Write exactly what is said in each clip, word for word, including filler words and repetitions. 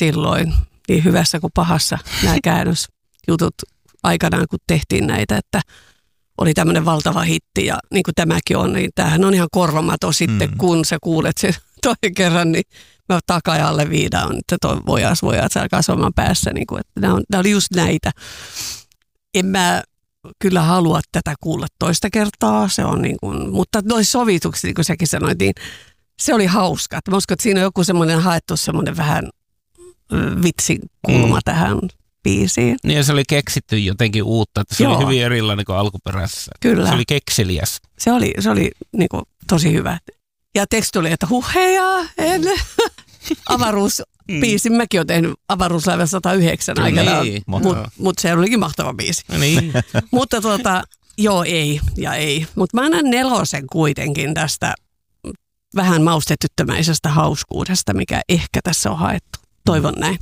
silloin niin hyvässä kuin pahassa nämä käännösjutut aikanaan, kun tehtiin näitä, että oli tämmöinen valtava hitti ja niin kuin tämäkin on, niin tämähän on ihan korvamaton sitten, mm. kun sä kuulet sen toinen kerran, niin mä takajalle viidaan, että toi vojas, vojas alkaa soimaan päässä, niin kuin, että nämä, on, nämä oli just näitä. En mä kyllä halua tätä kuulla toista kertaa, se on niin kuin, mutta noissa sovitukset, niin kuin säkin sanoit, niin se oli hauska. Mä uskon, että siinä on joku semmoinen haettu semmoinen vähän vitsikulma mm. tähän biisiin. Niin ja se oli keksitty jotenkin uutta, että se Joo. oli hyvin erilainen kuin alkuperäisessä. Kyllä. Se oli kekseliäs. Se oli, se oli niin kuin, tosi hyvä. Ja teksti oli, että huheja, en. Avaruusbiisi. Mm. Mäkin olen tehnyt Avaruuslaiva sata yhdeksän aikanaan, niin, mutta mut se olikin mahtava biisi. Niin. Mutta tuota, joo ei ja ei. Mutta mä annan nelosen kuitenkin tästä vähän maustetyttömäisestä hauskuudesta, mikä ehkä tässä on haettu. Toivon näin.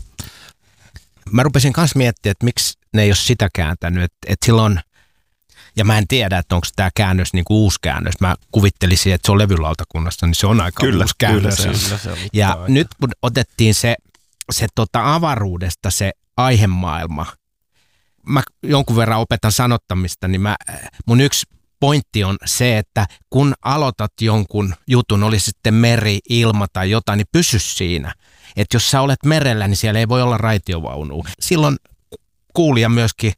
Mä rupesin kanssa miettimään, että miksi ne ei ole sitä kääntänyt. Että et silloin, ja mä en tiedä, että onko tämä käännös niin kuin uusi käännös. Mä kuvittelisin, että se on levylautakunnassa, niin se on aika kyllä, uusi käännös. Kyllä, se, se ja toi. Nyt kun otettiin se, se tota avaruudesta se aihemaailma, mä jonkun verran opetan sanottamista, niin mä, mun yksi pointti on se, että kun aloitat jonkun jutun, oli sitten meri, ilma tai jotain, niin pysy siinä. Että jos sä olet merellä, niin siellä ei voi olla raitiovaunua. Silloin kuulija myöskin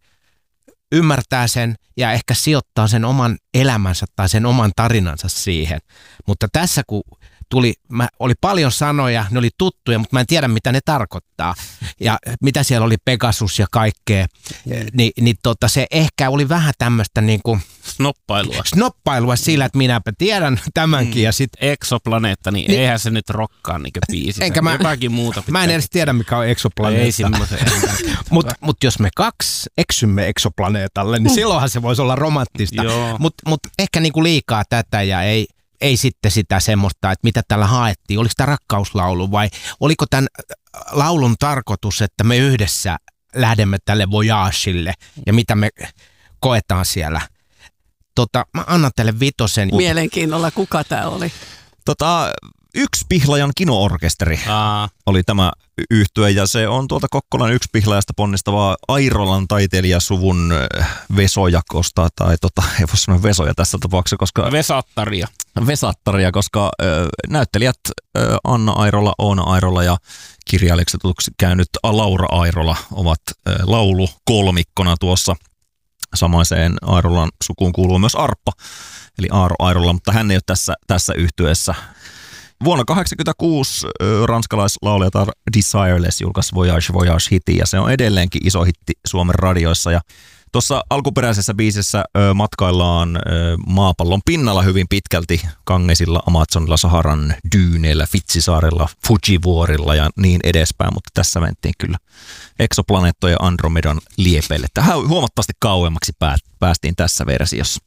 ymmärtää sen ja ehkä sijoittaa sen oman elämänsä tai sen oman tarinansa siihen. Mutta tässä kun tuli, mä, oli paljon sanoja, ne oli tuttuja, mutta mä en tiedä mitä ne tarkoittaa. Ja mitä siellä oli Pegasus ja kaikkea, Ni, niin tota, se ehkä oli vähän tämmöistä niin kuin snoppailua. Snoppailua sillä, että minäpä tiedän tämänkin. Mm. Ja sit, Exoplaneetta, niin, niin eihän se nyt rokkaa niin kuin biisi. Enkä mä, jotakin muuta pitää. Mä en edes tiedä, mikä on exoplaneetta. Ei semmoisen. Mutta mut jos me kaksi eksymme exoplaneetalle, niin silloinhan se voisi olla romanttista. Mutta mut ehkä niin kuin liikaa tätä ja ei... Ei sitten sitä semmoista, että mitä tällä haettiin. Oliko tämä rakkauslaulu vai oliko tämän laulun tarkoitus, että me yhdessä lähdemme tälle voyagelle ja mitä me koetaan siellä. Tota, mä annan teille vitosen. Mielenkiinnolla, kuka tämä oli? Tota, Yksi Pihlajan kino-orkesteri Aa. oli tämä yhtye ja se on tuolta Kokkolan Yksi Pihlajasta ponnistavaa Airolan taiteilijasuvun vesojakosta, tai tota, ei voi sanoa vesoja tässä tapauksessa, koska... Vesattaria. Vesattaria, koska ö, näyttelijät ö, Anna Airola, Oona Airola ja kirjailijaksi tutuksi käynyt Laura Airola ovat ö, laulukolmikkona tuossa. Samaiseen Airolan sukuun kuuluu myös Arppa, eli Aaro Airola, mutta hän ei ole tässä, tässä yhtyeessä. Vuonna tuhatyhdeksänsataakahdeksankymmentäkuusi ranskalaislaulajatar Desireless julkaisi Voyage Voyage hitin ja se on edelleenkin iso hitti Suomen radioissa. Ja tuossa alkuperäisessä biisissä ö, matkaillaan ö, maapallon pinnalla hyvin pitkälti Gangesilla, Amazonilla, Saharan dyyneillä, Fitsisaarella, Fujivuorilla ja niin edespäin, mutta tässä mentiin kyllä eksoplaneettojen ja Andromedan liepeille. Tähän huomattavasti kauemmaksi päästiin tässä versiossa.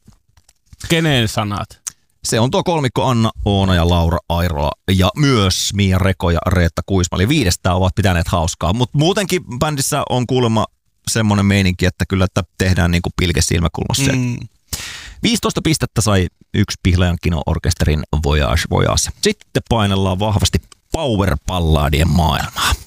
Kenen sanat? Se on tuo kolmikko Anna, Oona ja Laura Airola ja myös Mia Reko ja Reetta Kuisma. Eli viidestä ovat pitäneet hauskaa, mutta muutenkin bändissä on kuulemma semmoinen meininki, että kyllä että tehdään niin kuin pilke silmäkulmassa. Mm. viisitoista pistettä sai Yksi Pihlajan kino-orkesterin Voyage Voyage. Sitten painellaan vahvasti power-palladien maailmaa.